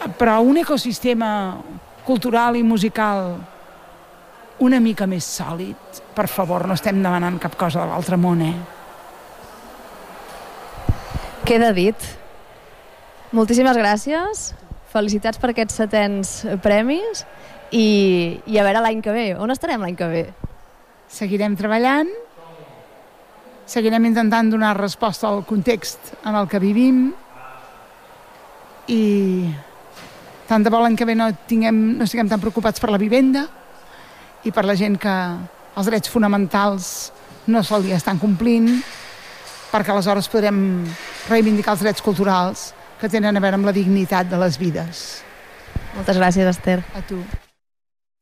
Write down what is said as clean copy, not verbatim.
però un ecosistema cultural i musical una mica més sòlid, per favor, no estem demanant cap cosa de l'altre món, Queda dit. Moltíssimes gràcies, felicitats per aquests 7è premis i a veure l'any que ve. On estarem l'any que ve? Seguirem treballant, seguirem intentant donar resposta al context en el que vivim i tant de bo l'any que ve no estiguem tan preocupats per la vivenda i per la gent que els drets fonamentals no se'ls estan complint, perquè aleshores podrem reivindicar els drets culturals que tenen a veure amb la dignitat de les vides. Moltes gràcies, Esther. A tu.